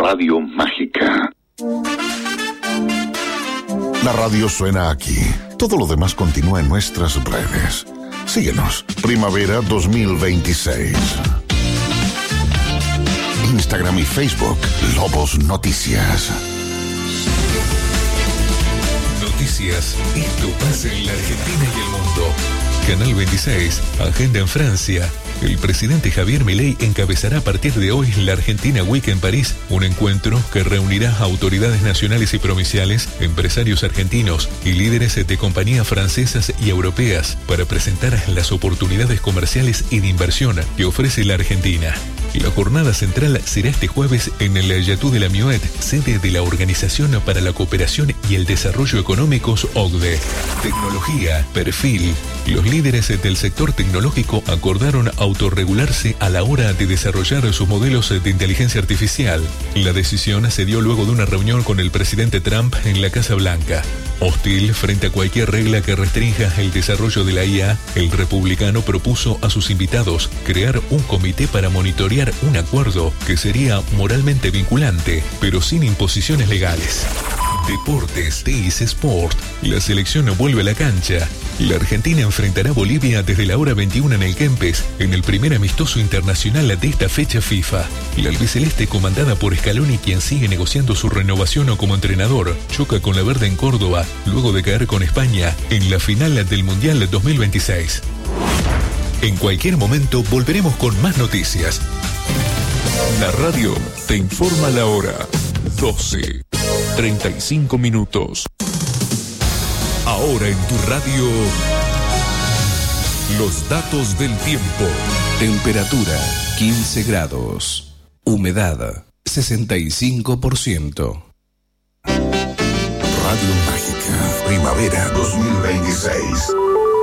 Radio Mágica. La radio suena aquí. Todo lo demás continúa en nuestras redes. Síguenos. Primavera 2026. Instagram y Facebook. Lobos Noticias. Noticias. Esto pasa en la Argentina y el mundo. Canal 26. Agenda en Francia. El presidente Javier Milei encabezará a partir de hoy la Argentina Week en París, un encuentro que reunirá a autoridades nacionales y provinciales, empresarios argentinos y líderes de compañías francesas y europeas para presentar las oportunidades comerciales y de inversión que ofrece la Argentina. La jornada central será este jueves en el Yatú de la Muet, sede de la Organización para la Cooperación y el Desarrollo Económicos OCDE. Tecnología, perfil. Los líderes del sector tecnológico acordaron autorregularse a la hora de desarrollar sus modelos de inteligencia artificial. La decisión se dio luego de una reunión con el presidente Trump en la Casa Blanca. Hostil frente a cualquier regla que restrinja el desarrollo de la IA, el republicano propuso a sus invitados crear un comité para monitorear un acuerdo que sería moralmente vinculante, pero sin imposiciones legales. Deportes, TIS Sport. La selección vuelve a la cancha. La Argentina enfrentará a Bolivia desde la hora 21 en el Kempes, en el primer amistoso internacional de esta fecha FIFA. La albiceleste, comandada por Scaloni, quien sigue negociando su renovación como entrenador, choca con la verde en Córdoba, luego de caer con España en la final del Mundial 2026. En cualquier momento volveremos con más noticias. La radio te informa la hora. 12:35 minutos. Ahora en tu radio, los datos del tiempo. Temperatura 15 grados. Humedad 65%. Radio Mágica. Primavera 2026.